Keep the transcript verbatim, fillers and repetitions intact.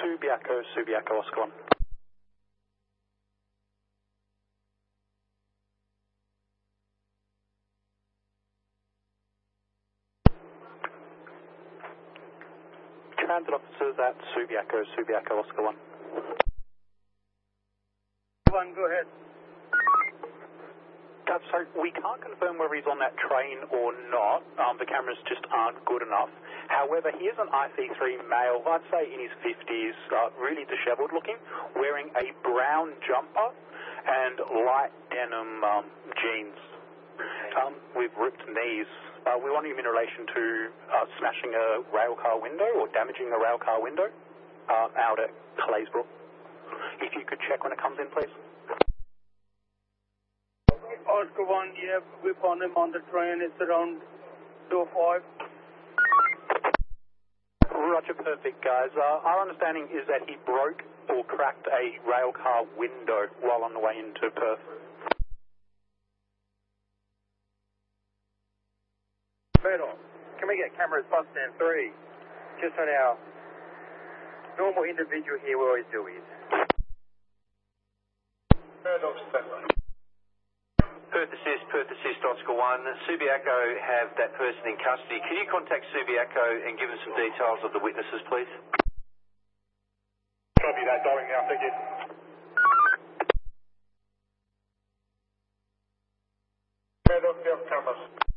Subiaco, Subiaco, Oscar one. Transit officers at Subiaco, Subiaco, Oscar one. One, go ahead. Uh, so we can't confirm whether he's on that train or not. Um, the cameras just aren't good enough. However, he is an I C three male, I'd say in his fifties, uh, really dishevelled looking, wearing a brown jumper and light denim um, jeans um, with ripped knees. Uh, we want him in relation to uh, smashing a rail car window or damaging a rail car window uh, out at Claysbrook. If you could check when it comes in, please. Oscar one, yeah, we found him on the train. It's around two oh five. Roger, perfect, guys. Uh, our understanding is that he broke or cracked a rail car window while on the way into Perth. Murdoch, can we get cameras bus stand three? Just on our normal individual here, we always do is. Murdoch, stand. Perth assist, Perth assist, Oscar one. Subiaco have that person in custody. Can you contact Subiaco and give them some details of the witnesses, please? Copy that, dialing now, thank you. Murdoch, cameras.